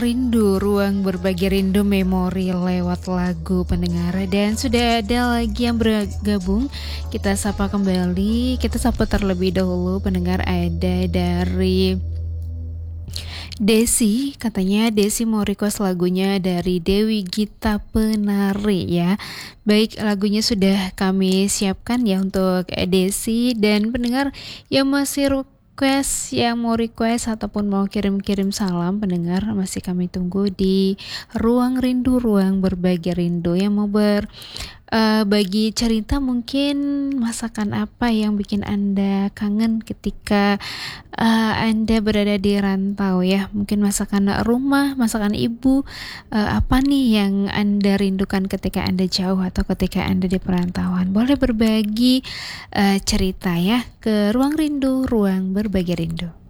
Rindu, ruang berbagi rindu memori lewat lagu pendengar. Dan sudah ada lagi yang bergabung. Kita sapa kembali. Kita sapa terlebih dahulu pendengar, ada dari Desi. Katanya Desi mau request lagunya dari Dewi Gita Penari ya. Baik, lagunya sudah kami siapkan ya untuk Desi. Dan pendengar yang masih yang mau request ataupun mau kirim-kirim salam, pendengar masih kami tunggu di ruang rindu, ruang berbagi rindu. Yang mau bagi cerita, mungkin masakan apa yang bikin Anda kangen ketika Anda berada di rantau ya. Mungkin masakan rumah, masakan ibu, apa nih yang Anda rindukan ketika Anda jauh atau ketika Anda di perantauan. Boleh berbagi cerita ya ke ruang rindu, ruang berbagi rindu.